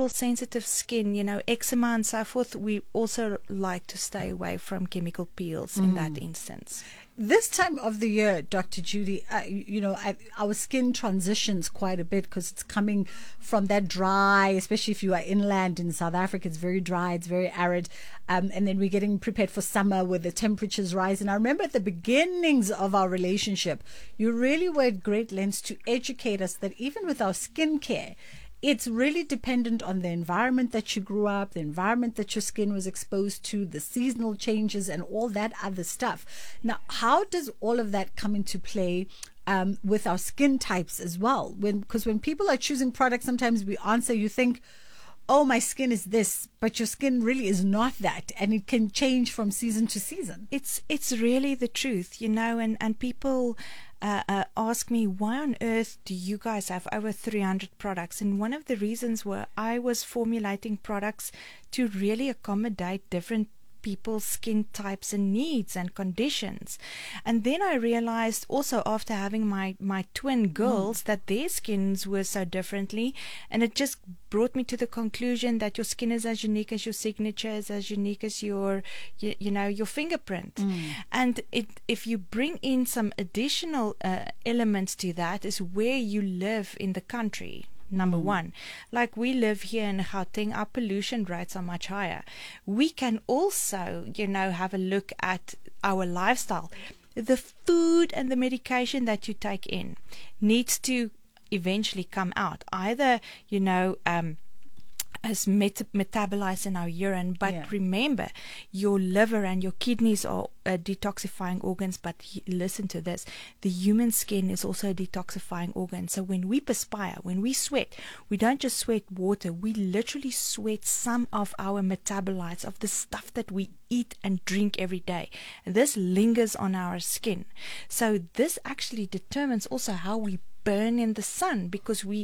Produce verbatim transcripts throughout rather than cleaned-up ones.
sensitive skin, you know, eczema and so forth, we also like to stay away from chemical peels mm. in that instance. This time of the year, Doctor Judy, uh, you know, I, our skin transitions quite a bit because it's coming from that dry, especially if you are inland in South Africa, it's very dry, it's very arid. Um, and then we're getting prepared for summer where the temperatures rise. And I remember at the beginnings of our relationship, you really were at great lengths to educate us that even with our skincare, it's really dependent on the environment that you grew up, the environment that your skin was exposed to, the seasonal changes and all that other stuff. Now, how does all of that come into play um, with our skin types as well? When, because when people are choosing products, sometimes we answer, you think, oh, my skin is this, but your skin really is not that, and it can change from season to season. It's it's really the truth, you know, and, and people uh, uh, ask me, why on earth do you guys have over three hundred products? And one of the reasons were I was formulating products to really accommodate different people's skin types and needs and conditions. And then I realized also after having my my twin girls mm. that their skins were so differently, and it just brought me to the conclusion that your skin is as unique as your signature, is as unique as your you, you know your fingerprint. Mm. And it if you bring in some additional uh, elements to that, is where you live in the country. Number mm. one, like we live here in Gauteng, our pollution rates are much higher. We can also, you know, have a look at our lifestyle. The food and the medication that you take in needs to eventually come out, either, you know, um, as met- metabolized in our urine, but yeah. remember, your liver and your kidneys are uh, detoxifying organs, but he- listen to this, the human skin is also a detoxifying organ. So when we perspire, when we sweat, we don't just sweat water, we literally sweat some of our metabolites, of the stuff that we eat and drink every day. And this lingers on our skin. So this actually determines also how we burn in the sun, because we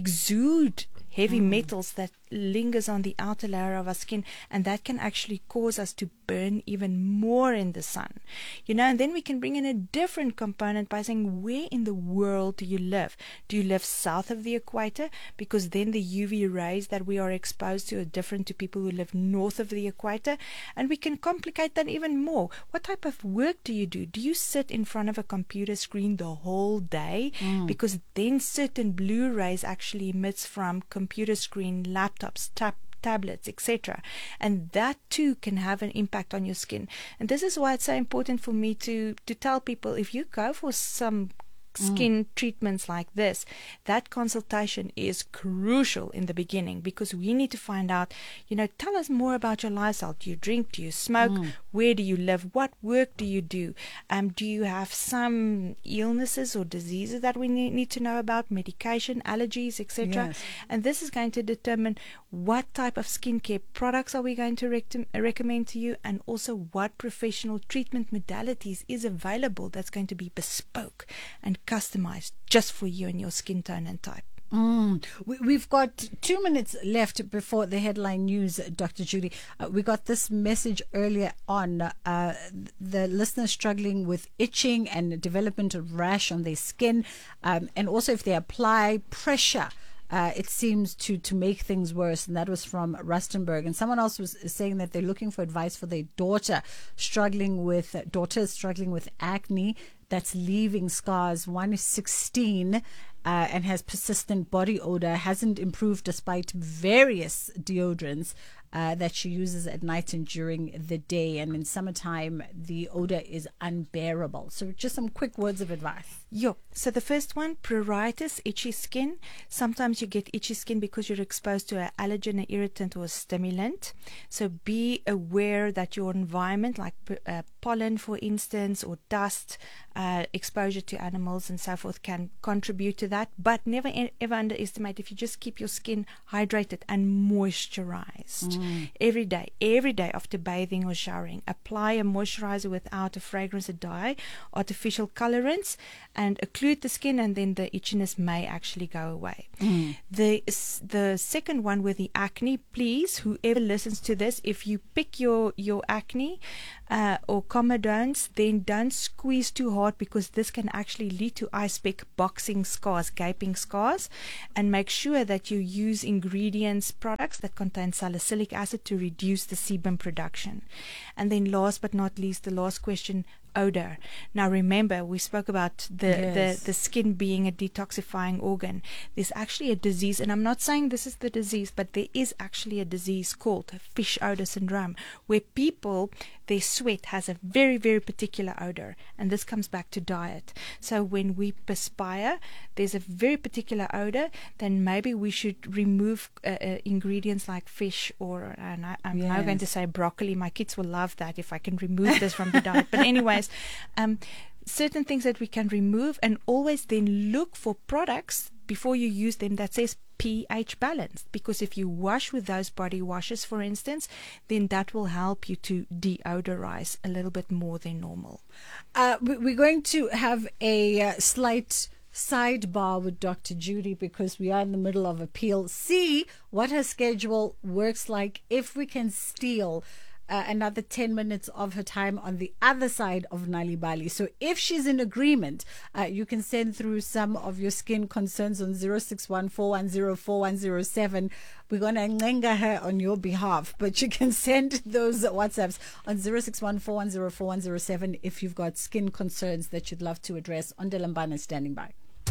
exude heavy mm. metals that lingers on the outer layer of our skin, and that can actually cause us to burn even more in the sun, you know. And then we can bring in a different component by saying, where in the world do you live? Do you live south of the equator? Because then the U V rays that we are exposed to are different to people who live north of the equator. And we can complicate that even more. What type of work do you do? Do you sit in front of a computer screen the whole day? Mm. Because then certain blue rays actually emits from computer screen, laptops, tab tablets, et cetera. And that too can have an impact on your skin. And this is why it's so important for me to to tell people, if you go for some skin mm. treatments like this, that consultation is crucial in the beginning, because we need to find out, you know, tell us more about your lifestyle. Do you drink? Do you smoke? Mm. Where do you live? What work do you do? Um, do you have some illnesses or diseases that we need, need to know about? Medication, allergies, et cetera. Yes. And this is going to determine what type of skincare products are we going to rec- recommend to you, and also what professional treatment modalities is available that's going to be bespoke and customized just for you and your skin tone and type. Mm. We, we've got two minutes left before the headline news, Doctor Judy. Uh, we got this message earlier on. Uh, the listeners struggling with itching and development of rash on their skin, um, and also if they apply pressure, Uh, it seems to, to make things worse. And that was from Rustenburg. And someone else was saying that they're looking for advice for their daughter struggling with uh, daughters struggling with acne that's leaving scars. One is sixteen uh, and has persistent body odor, hasn't improved despite various deodorants uh, that she uses at night and during the day. And in summertime, the odor is unbearable. So just some quick words of advice. Yeah. So the first one, pruritus, itchy skin. Sometimes you get itchy skin because you're exposed to an allergen, an irritant, or a stimulant. So be aware that your environment, like uh, pollen, for instance, or dust, uh, exposure to animals and so forth, can contribute to that. But never ever underestimate if you just keep your skin hydrated and moisturized. mm. every day, every day after bathing or showering. Apply a moisturizer without a fragrance or dye, artificial colorants, and occlude the skin, and then the itchiness may actually go away. Mm. The the second one with the acne, please, whoever listens to this, if you pick your, your acne uh, or comedones, then don't squeeze too hard, because this can actually lead to ice pick, boxing scars, gaping scars. And make sure that you use ingredients, products that contain salicylic acid to reduce the sebum production. And then last but not least, the last question, odor. Now remember, we spoke about the, yes. the, the skin being a detoxifying organ. There's actually a disease, and I'm not saying this is the disease, but there is actually a disease called fish odor syndrome, where people, their sweat has a very, very particular odor, and this comes back to diet. So when we perspire, there's a very particular odor, then maybe we should remove uh, uh, ingredients like fish, or, and I, I'm yes. now going to say broccoli. My kids will love that if I can remove this from the diet. But anyways, Um, certain things that we can remove, and always then look for products before you use them that says pH balanced, because if you wash with those body washes, for instance, then that will help you to deodorize a little bit more than normal. Uh, we're going to have a uh, slight sidebar with Doctor Judy, because we are in the middle of appeal. See what her schedule works like if we can steal Uh, another ten minutes of her time on the other side of Nalibali. So if she's in agreement, uh, you can send through some of your skin concerns on zero six one four one zero four one zero seven. We're going to ngenga her on your behalf, but you can send those WhatsApps on zero six one four one zero four one zero seven if you've got skin concerns that you'd love to address. Ondelambana is standing by.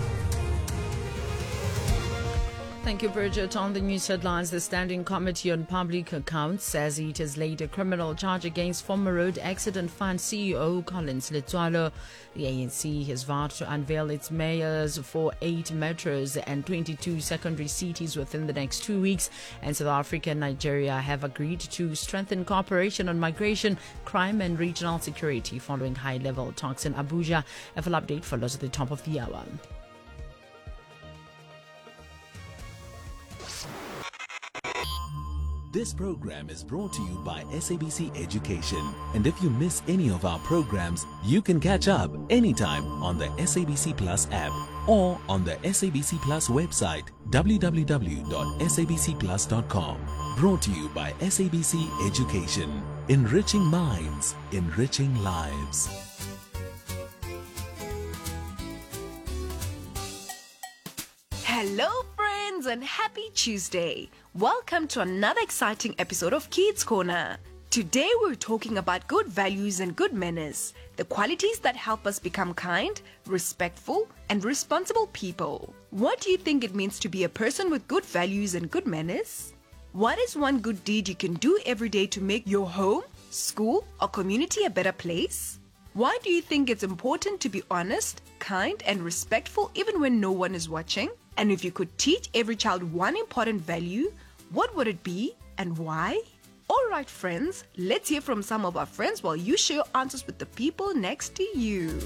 Thank you, Bridget. On the news headlines, the Standing Committee on Public Accounts says it has laid a criminal charge against former Road Accident Fund C E O Collins Letsoalo. The A N C has vowed to unveil its mayors for eight metros and twenty-two secondary cities within the next two weeks. And South Africa and Nigeria have agreed to strengthen cooperation on migration, crime and regional security following high-level talks in Abuja. A full update follows at the top of the hour. This program is brought to you by S A B C Education. And if you miss any of our programs, you can catch up anytime on the S A B C Plus app or on the S A B C Plus website, w w w dot s a b c plus dot com. Brought to you by S A B C Education. Enriching minds, enriching lives. Hello friends and happy Tuesday. Welcome to another exciting episode of Kids Corner. Today we're talking about good values and good manners, the qualities that help us become kind, respectful and responsible people. What do you think it means to be a person with good values and good manners? What is one good deed you can do every day to make your home, school or community a better place? Why do you think it's important to be honest, kind and respectful even when no one is watching? And if you could teach every child one important value, what would it be and why? Alright friends, let's hear from some of our friends while you share your answers with the people next to you.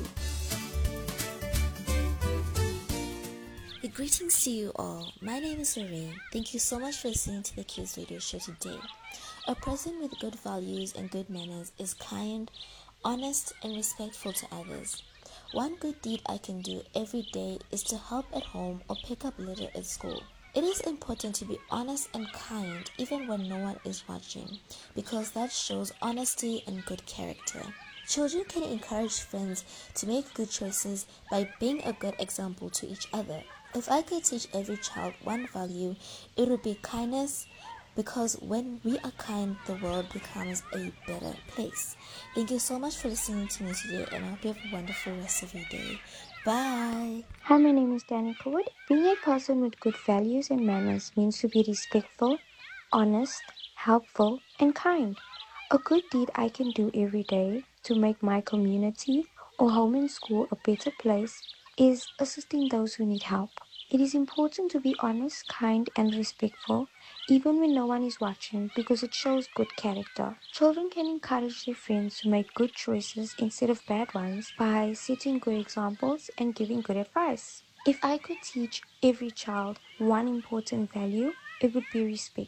Greetings to you all. My name is Lorraine. Thank you so much for listening to the Kids Radio Show today. A person with good values and good manners is kind, honest and respectful to others. One good deed I can do every day is to help at home or pick up litter at school. It is important to be honest and kind even when no one is watching, because that shows honesty and good character. Children can encourage friends to make good choices by being a good example to each other. If I could teach every child one value, it would be kindness, because when we are kind, the world becomes a better place. Thank you so much for listening to me today, and I hope you have a wonderful rest of your day. Bye. Hi, my name is Danica Wood. Being a person with good values and manners means to be respectful, honest, helpful, and kind. A good deed I can do every day to make my community or home and school a better place is assisting those who need help. It is important to be honest, kind, and respectful, even when no one is watching, because it shows good character. Children can encourage their friends to make good choices instead of bad ones by setting good examples and giving good advice. If I could teach every child one important value, it would be respect.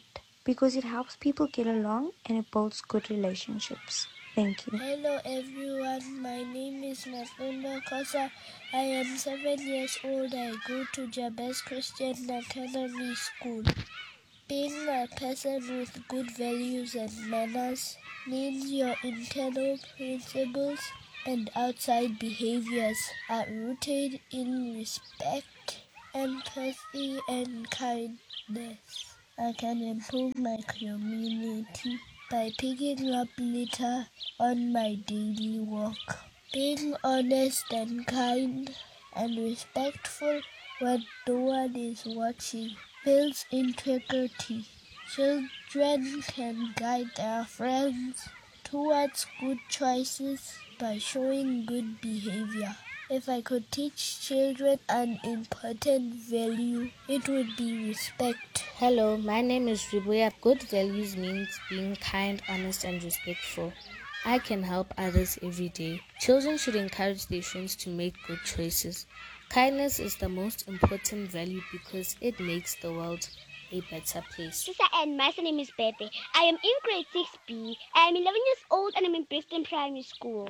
because it helps people get along and it builds good relationships. Thank you. Hello everyone, my name is Mafunda Kosa. I am seven years old. I go to Jabez Christian Academy School. Being a person with good values and manners means your internal principles and outside behaviors are rooted in respect, empathy, and kindness. I can improve my community by picking up litter on my daily walk. Being honest and kind and respectful when no one is watching builds integrity. Children can guide their friends towards good choices by showing good behavior. If I could teach children an important value, it would be respect. Hello, my name is Ribuya. Good values means being kind, honest, and respectful. I can help others every day. Children should encourage their friends to make good choices. Kindness is the most important value because it makes the world a better place. Sister Anne, my name is Pepe. I am in grade six B. I am eleven years old and I'm in Brixton Primary School.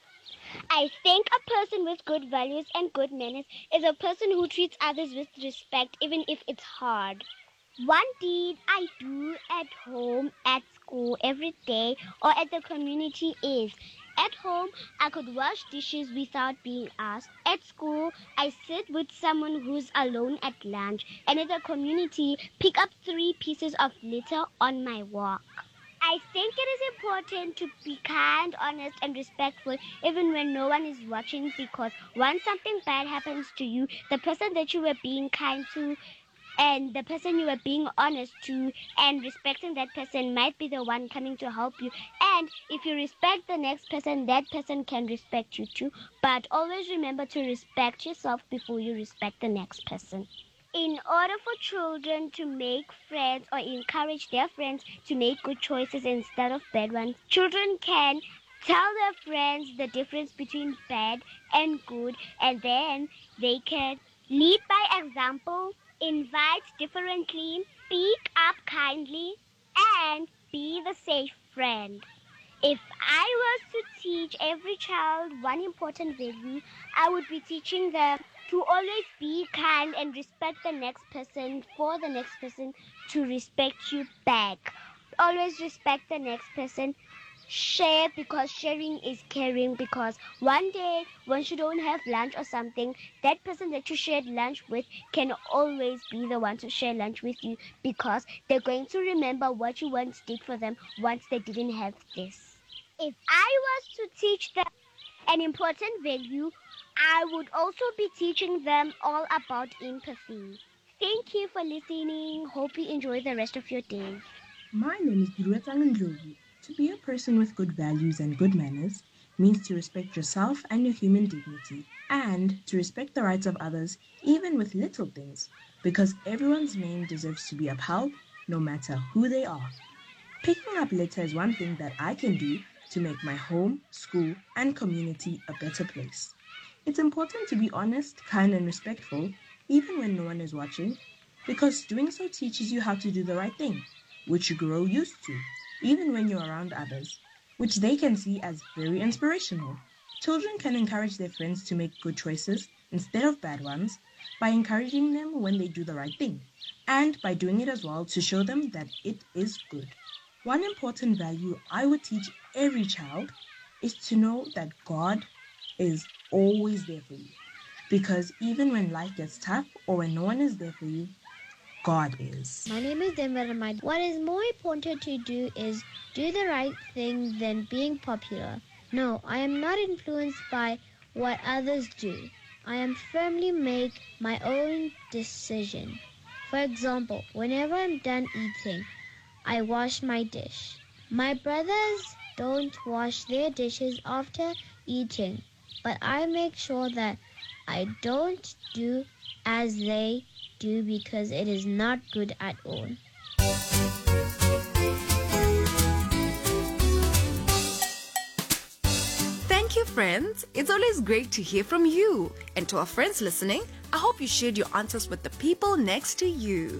I think a person with good values and good manners is a person who treats others with respect even if it's hard. One deed I do at home, at school, every day, or at the community is: at home, I could wash dishes without being asked. At school, I sit with someone who's alone at lunch. And at the community, pick up three pieces of litter on my walk. I think it is important to be kind, honest, and respectful even when no one is watching, because once something bad happens to you, the person that you were being kind to and the person you were being honest to and respecting that person might be the one coming to help you. And if you respect the next person, that person can respect you too. But always remember to respect yourself before you respect the next person. In order for children to make friends or encourage their friends to make good choices instead of bad ones, children can tell their friends the difference between bad and good, and then they can lead by example, invite differently, speak up kindly, and be the safe friend. If I was to teach every child one important value, I would be teaching them to always be kind and respect the next person for the next person to respect you back. Always respect the next person. Share, because sharing is caring, because one day once you don't have lunch or something, that person that you shared lunch with can always be the one to share lunch with you, because they're going to remember what you once did for them once they didn't have this. If I was to teach them an important value, I would also be teaching them all about empathy. Thank you for listening. Hope you enjoy the rest of your day. My name is Duruetang Ndlovu. To be a person with good values and good manners means to respect yourself and your human dignity, and to respect the rights of others, even with little things, because everyone's name deserves to be upheld, no matter who they are. Picking up litter is one thing that I can do to make my home, school, and community a better place. It's important to be honest, kind, and respectful, even when no one is watching, because doing so teaches you how to do the right thing, which you grow used to, even when you're around others, which they can see as very inspirational. Children can encourage their friends to make good choices instead of bad ones by encouraging them when they do the right thing, and by doing it as well to show them that it is good. One important value I would teach every child is to know that God is always there for you, because even when life gets tough or when no one is there for you, God is. My name is Denver Ramad. What is more important to do is do the right thing than being popular. No, I am not influenced by what others do. I am firmly make my own decision. For example, whenever I'm done eating, I wash my dish. My brothers don't wash their dishes after eating, but I make sure that I don't do as they do because it is not good at all. Thank you, friends. It's always great to hear from you. And to our friends listening, I hope you shared your answers with the people next to you.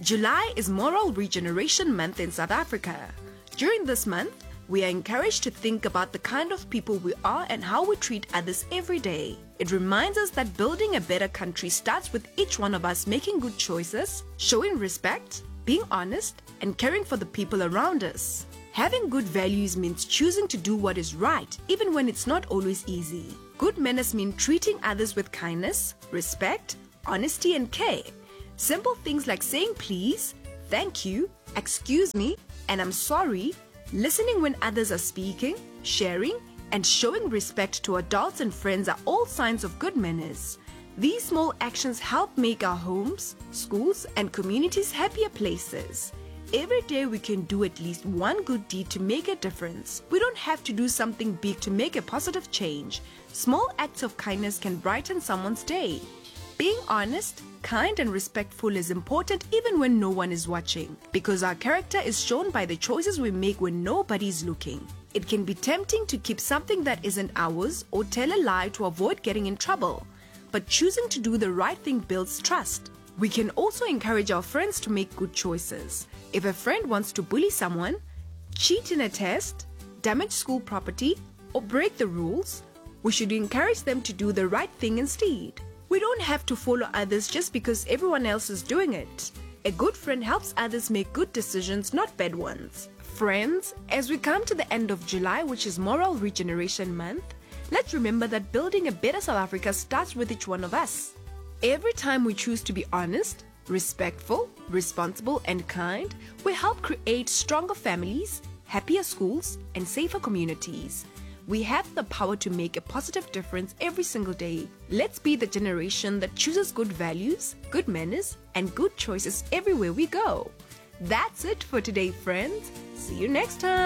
July is Moral Regeneration Month in South Africa. During this month, we are encouraged to think about the kind of people we are and how we treat others every day. It reminds us that building a better country starts with each one of us making good choices, showing respect, being honest, and caring for the people around us. Having good values means choosing to do what is right, even when it's not always easy. Good manners mean treating others with kindness, respect, honesty, and care. Simple things like saying please, thank you, excuse me, and I'm sorry, listening when others are speaking, sharing, and showing respect to adults and friends are all signs of good manners. These small actions help make our homes, schools, and communities happier places. Every day we can do at least one good deed to make a difference. We don't have to do something big to make a positive change. Small acts of kindness can brighten someone's day. Being honest, kind, and respectful is important even when no one is watching, because our character is shown by the choices we make when nobody's looking. It can be tempting to keep something that isn't ours or tell a lie to avoid getting in trouble, but choosing to do the right thing builds trust. We can also encourage our friends to make good choices. If a friend wants to bully someone, cheat in a test, damage school property, or break the rules, we should encourage them to do the right thing instead. We don't have to follow others just because everyone else is doing it. A good friend helps others make good decisions, not bad ones. Friends, as we come to the end of July, which is Moral Regeneration Month, let's remember that building a better South Africa starts with each one of us. Every time we choose to be honest, respectful, responsible, and kind, we help create stronger families, happier schools, and safer communities. We have the power to make a positive difference every single day. Let's be the generation that chooses good values, good manners, and good choices everywhere we go. That's it for today, friends. See you next time.